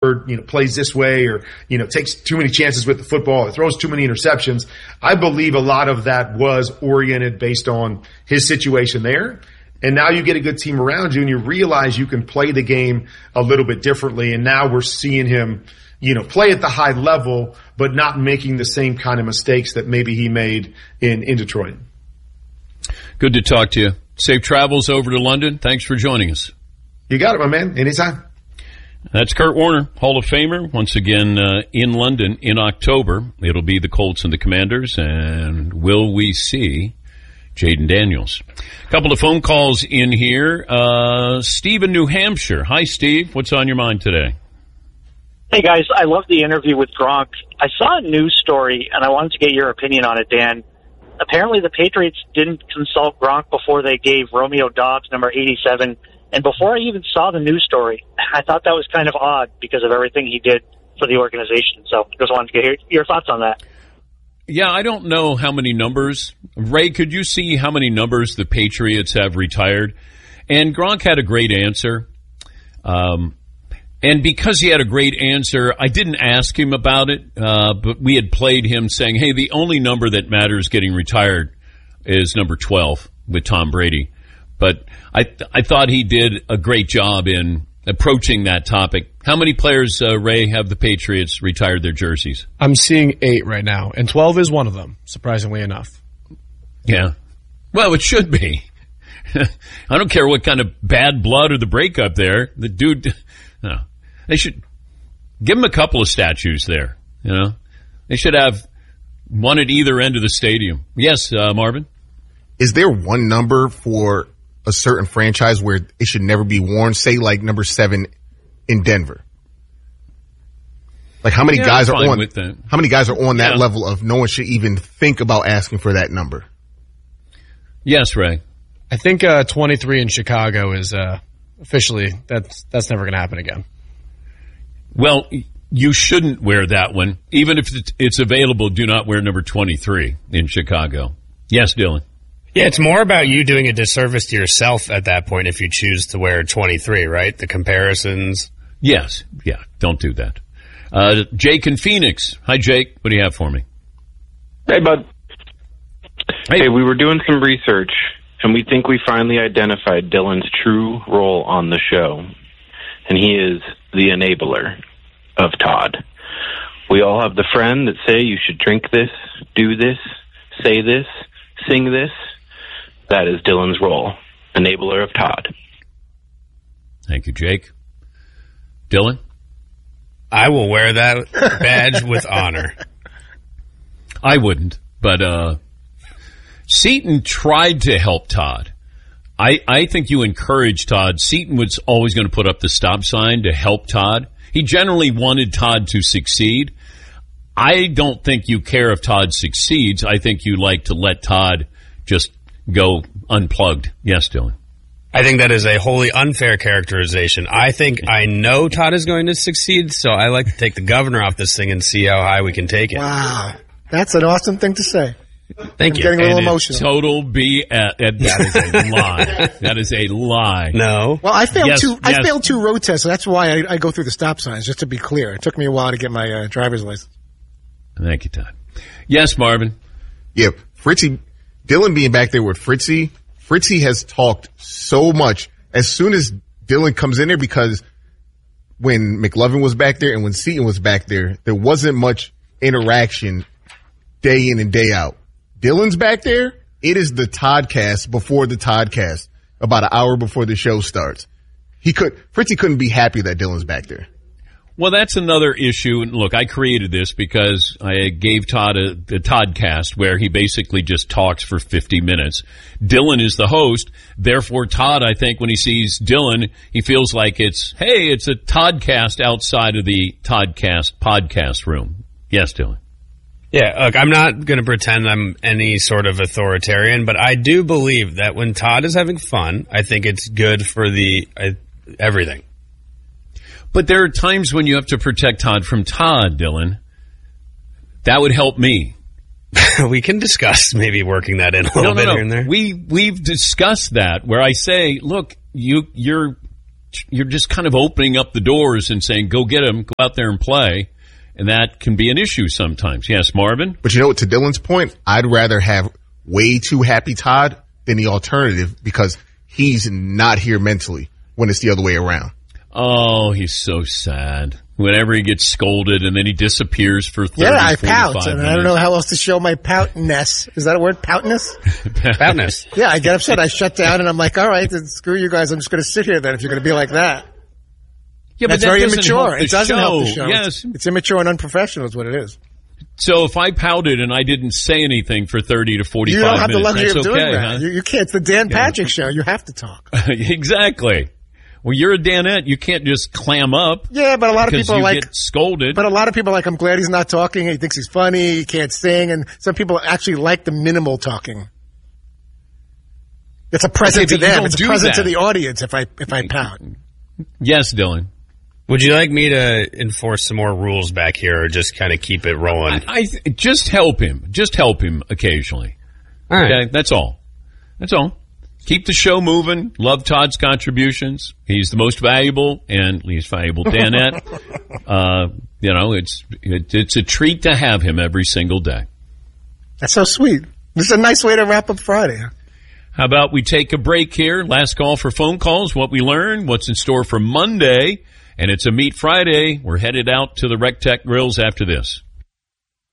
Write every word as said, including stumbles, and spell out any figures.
you know, plays this way or, you know, takes too many chances with the football or throws too many interceptions. I believe a lot of that was oriented based on his situation there. And now you get a good team around you and you realize you can play the game a little bit differently. And now we're seeing him, you know, play at the high level, but not making the same kind of mistakes that maybe he made in, in Detroit. Good to talk to you. Safe travels over to London. Thanks for joining us. You got it, my man. Anytime. That's Kurt Warner, Hall of Famer, once again uh, in London in October. It'll be the Colts and the Commanders, and will we see Jayden Daniels? A couple of phone calls in here. Uh, Steve in New Hampshire. Hi, Steve. What's on your mind today? Hey, guys. I love the interview with Gronk. I saw a news story, and I wanted to get your opinion on it, Dan. Apparently, the Patriots didn't consult Gronk before they gave Romeo Doubs number eighty-seven. And before I even saw the news story, I thought that was kind of odd because of everything he did for the organization. So just wanted to get your, your thoughts on that. Yeah, I don't know how many numbers. Ray, could you see how many numbers the Patriots have retired? And Gronk had a great answer. Um, and because he had a great answer, I didn't ask him about it, uh, but we had played him saying, hey, the only number that matters getting retired is number twelve with Tom Brady. But I th- I thought he did a great job in approaching that topic. How many players, uh, Ray, have the Patriots retired their jerseys? I'm seeing eight right now, and twelve is one of them, surprisingly enough. Yeah. Well, it should be. I don't care what kind of bad blood or the breakup there. The dude, no. They should give him a couple of statues there, you know. They should have one at either end of the stadium. Yes, uh, Marvin? Is there one number for a certain franchise where it should never be worn? Say like number seven in Denver. Like how many yeah, guys are on? With that. How many guys are on that yeah. level of no one should even think about asking for that number? Yes, Ray. I think uh, twenty-three in Chicago is uh, officially that's that's never going to happen again. Well, you shouldn't wear that one, even if it's available. Do not wear number twenty-three in Chicago. Yes, Dylan. Yeah, it's more about you doing a disservice to yourself at that point if you choose to wear twenty-three, right? The comparisons. Yes. Yeah, don't do that. Uh, Jake in Phoenix. Hi, Jake. What do you have for me? Hey, bud. Hey, hey we were doing some research, and we think we finally identified Dylan's true role on the show, and he is the enabler of Todd. We all have the friend that say you should drink this, do this, say this, sing this. That is Dylan's role, enabler of Todd. Thank you, Jake. Dylan? I will wear that badge with honor. I wouldn't, but uh, Seton tried to help Todd. I, I think you encouraged Todd. Seton was always going to put up the stop sign to help Todd. He generally wanted Todd to succeed. I don't think you care if Todd succeeds. I think you like to let Todd just go unplugged. Yes, Dylan. I think that is a wholly unfair characterization. I think I know Todd is going to succeed, so I like to take the governor off this thing and see how high we can take it. Wow. That's an awesome thing to say. Thank I'm you. getting a little And emotional. Total B S. That is a lie. That is a lie. No. Well, I failed Yes, two. yes. I failed two road tests, so that's why I, I go through the stop signs. Just to be clear, it took me a while to get my uh, driver's license. Thank you, Todd. Yes, Marvin. Yeah, Fritzy, Dylan being back there with Fritzy, Fritzy has talked so much as soon as Dylan comes in there, because when McLovin was back there and when Seton was back there, there wasn't much interaction day in and day out. Dylan's back there. It is the Toddcast before the Toddcast, about an hour before the show starts. He could, Fritzy couldn't be happy that Dylan's back there. Well, that's another issue. And look, I created this because I gave Todd a, a Toddcast where he basically just talks for fifty minutes. Dylan is the host. Therefore, Todd, I think, when he sees Dylan, he feels like it's, hey, it's a Toddcast outside of the Toddcast podcast room. Yes, Dylan. Yeah, look, I'm not going to pretend I'm any sort of authoritarian, but I do believe that when Todd is having fun, I think it's good for the uh, everything. But there are times when you have to protect Todd from Todd, Dylan. That would help me. We can discuss maybe working that in a little no, no, bit no. here and there. We, we've discussed that where I say, look, you, you're you're just kind of opening up the doors and saying, go get him, go out there and play. And that can be an issue sometimes. Yes, Marvin? But you know what, to Dylan's point, I'd rather have way too happy Todd than the alternative because he's not here mentally when it's the other way around. Oh, he's so sad. Whenever he gets scolded and then he disappears for thirty, yeah, I pout, and minutes. I don't know how else to show my poutness. Is that a word, poutness? Poutness. Yeah, I get upset. I shut down, and I'm like, all right, then screw you guys. I'm just going to sit here then if you're going to be like that. Yeah, That's but that very doesn't immature. help the It doesn't show. help the show. Yes. It's, it's immature and unprofessional is what it is. So if I pouted and I didn't say anything for thirty to forty-five You minutes, don't have the luxury that's of doing okay, that. huh? You, you can't. It's the Dan Patrick show. You have to talk. Exactly. Well, you're a Danette. You can't just clam up. Yeah, but a lot of because people you like get scolded. But a lot of people are like, I'm glad he's not talking. He thinks he's funny. He can't sing. And some people actually like the minimal talking. It's a present Okay, to but you them. don't It's a do present that. to the audience if I if I pout. Yes, Dylan. Would you like me to enforce some more rules back here, or just kind of keep it rolling? I, I th- just help him. Just help him occasionally. All right. Okay, that's all. That's all. Keep the show moving. Love Todd's contributions. He's the most valuable and least valuable Danette. uh, you know, it's it, it's a treat to have him every single day. That's so sweet. This is a nice way to wrap up Friday. How about we take a break here? Last call for phone calls. What we learned, what's in store for Monday, and it's a Meat Friday. We're headed out to the Rec Tech Grills after this.